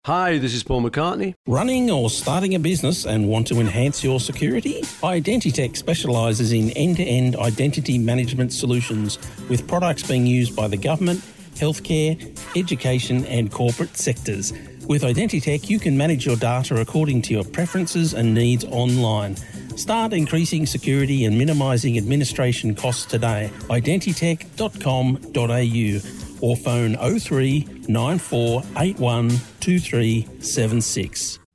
Hi, this is Paul McCartney. Running or starting a business and want to enhance your security? Identitech specialises in end-to-end identity management solutions with products being used by the government, healthcare, education and corporate sectors. With Identitech, you can manage your data according to your preferences and needs online. Start increasing security and minimising administration costs today. Identitech.com.au or phone 03 9481 2376.